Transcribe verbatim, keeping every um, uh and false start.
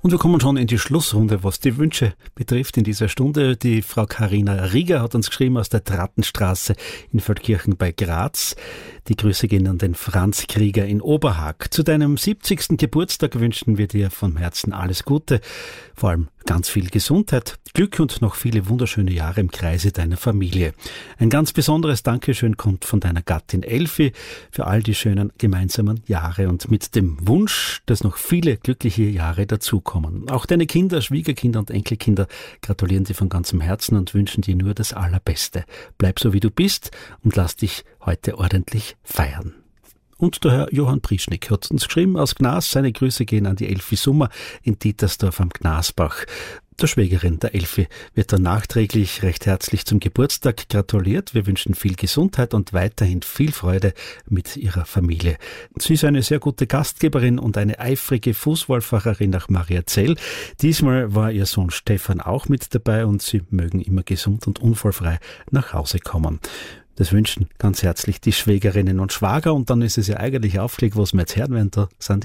Und wir kommen schon in die Schlussrunde, was die Wünsche betrifft in dieser Stunde. Die Frau Carina Rieger hat uns geschrieben aus der Trattenstraße in Feldkirchen bei Graz. Die Grüße gehen an den Franz Krieger in Oberhag. Zu deinem siebzigsten Geburtstag wünschen wir dir von Herzen alles Gute, vor allem ganz viel Gesundheit, Glück und noch viele wunderschöne Jahre im Kreise deiner Familie. Ein ganz besonderes Dankeschön kommt von deiner Gattin Elfi für all die schönen gemeinsamen Jahre und mit dem Wunsch, dass noch viele glückliche Jahre dazukommen. Auch deine Kinder, Schwiegerkinder und Enkelkinder gratulieren dir von ganzem Herzen und wünschen dir nur das Allerbeste. Bleib so wie du bist und lass dich heute ordentlich feiern. Und der Herr Johann Prischnick hat uns geschrieben aus Gnas. Seine Grüße gehen an die Elfi Summer in Dietersdorf am Gnasbach. Der Schwägerin der Elfi wird dann nachträglich recht herzlich zum Geburtstag gratuliert. Wir wünschen viel Gesundheit und weiterhin viel Freude mit ihrer Familie. Sie ist eine sehr gute Gastgeberin und eine eifrige Fußballfahrerin nach Mariazell. Diesmal war ihr Sohn Stefan auch mit dabei und sie mögen immer gesund und unfallfrei nach Hause kommen. Das wünschen ganz herzlich die Schwägerinnen und Schwager und dann ist es ja eigentlich aufgelegt, was wir jetzt hören werden. Da sind